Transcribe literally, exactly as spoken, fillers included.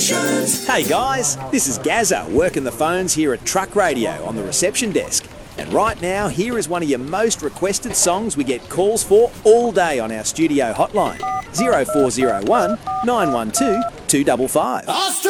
Stations. Hey guys, this is Gazza working the phones here at Truck Radio on the reception desk. And right now, here is one of your most requested songs we get calls for all day on our studio hotline. zero four zero one, nine one two, two five five.